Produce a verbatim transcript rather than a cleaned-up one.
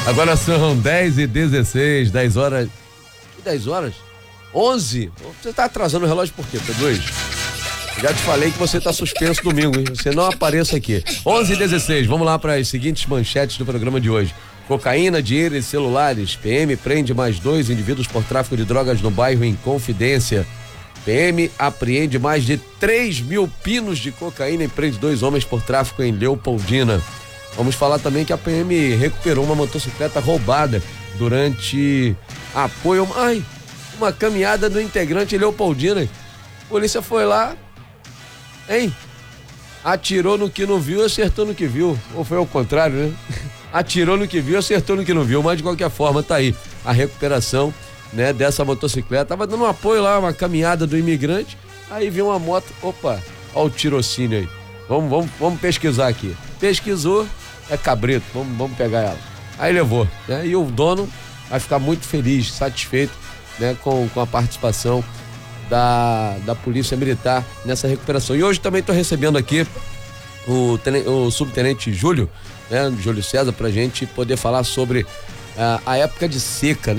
Agora são dez e dezesseis, dez horas. Que dez horas? onze? Você tá atrasando o relógio por quê, P dois? Já te falei que você tá suspenso domingo, hein? Você não apareça aqui. onze e dezesseis, vamos lá para as seguintes manchetes do programa de hoje. Cocaína, dinheiro e celulares. P M prende mais dois indivíduos por tráfico de drogas no bairro Inconfidência. P M apreende mais de três mil pinos de cocaína e prende dois homens por tráfico em Leopoldina. Vamos falar também que a P M recuperou uma motocicleta roubada durante apoio, ai, uma caminhada do integrante Leopoldina. A polícia foi lá, hein? Atirou no que não viu, acertou no que viu. Ou foi ao contrário, né? Atirou no que viu, acertou no que não viu. Mas de qualquer forma, tá aí a recuperação, né, dessa motocicleta. Tava dando um apoio lá, uma caminhada do imigrante. Aí viu uma moto, opa, ó o tirocínio aí. Vamos, vamos, vamos pesquisar aqui. Pesquisou, é cabrito, vamos, vamos pegar ela. Aí levou, né? E o dono vai ficar muito feliz, satisfeito, né, com, com a participação da, da Polícia Militar nessa recuperação. E hoje também estou recebendo aqui o, o subtenente Júlio, né, Júlio César, pra gente poder falar sobre uh, a época de seca, né?